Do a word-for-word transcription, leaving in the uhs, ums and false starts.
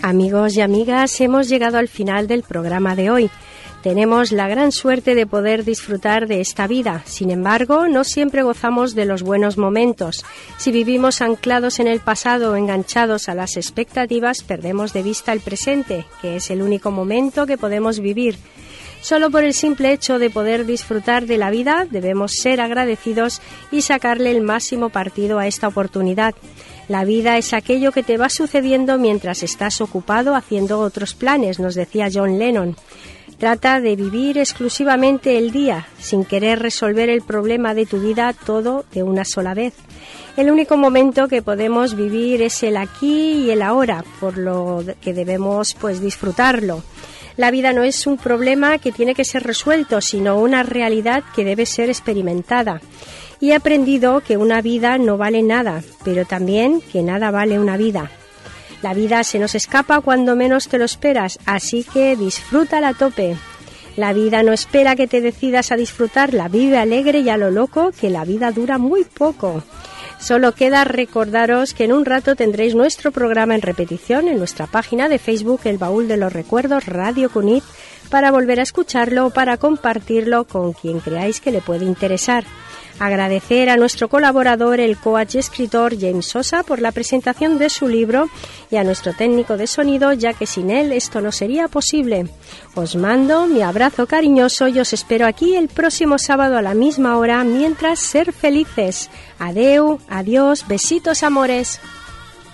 Amigos y amigas, hemos llegado al final del programa de hoy. Tenemos la gran suerte de poder disfrutar de esta vida. Sin embargo, no siempre gozamos de los buenos momentos. Si vivimos anclados en el pasado o enganchados a las expectativas, perdemos de vista el presente, que es el único momento que podemos vivir. Solo por el simple hecho de poder disfrutar de la vida, debemos ser agradecidos y sacarle el máximo partido a esta oportunidad. La vida es aquello que te va sucediendo mientras estás ocupado haciendo otros planes, nos decía John Lennon. Trata de vivir exclusivamente el día, sin querer resolver el problema de tu vida todo de una sola vez. El único momento que podemos vivir es el aquí y el ahora, por lo que debemos pues disfrutarlo. La vida no es un problema que tiene que ser resuelto, sino una realidad que debe ser experimentada. Y he aprendido que una vida no vale nada, pero también que nada vale una vida. La vida se nos escapa cuando menos te lo esperas, así que disfrútala a tope. La vida no espera que te decidas a disfrutarla, vive alegre y a lo loco, que la vida dura muy poco. Solo queda recordaros que en un rato tendréis nuestro programa en repetición en nuestra página de Facebook, El Baúl de los Recuerdos, Radio Cunit, para volver a escucharlo o para compartirlo con quien creáis que le puede interesar. Agradecer a nuestro colaborador, el coach y escritor James Sosa, por la presentación de su libro y a nuestro técnico de sonido, ya que sin él esto no sería posible. Os mando mi abrazo cariñoso y os espero aquí el próximo sábado a la misma hora, mientras ser felices. Adeu, adiós, besitos amores.